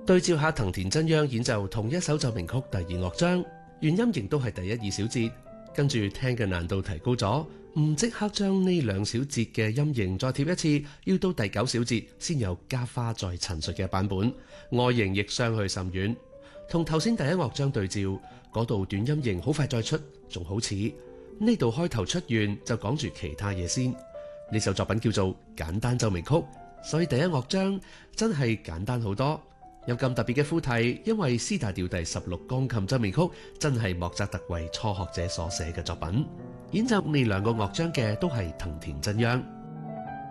對照下藤田真央演奏同一首奏鳴曲第二樂章，原音型都係第一二小節，跟住聽嘅難度提高咗，唔即刻將呢兩小節嘅音型再貼一次，要到第九小節先有加花再陳述嘅版本，外形亦相去甚遠。同頭先第一樂章對照，嗰度短音型好快再出，仲好似呢度開頭出完就講住其他嘢先。呢首作品叫做簡單奏鳴曲，所以第一樂章真係簡單好多。有咁特別嘅副題，因為 C 大調第16鋼琴奏鳴曲真係莫扎特為初學者所寫嘅作品。演奏呢兩個樂章嘅都係藤田真央。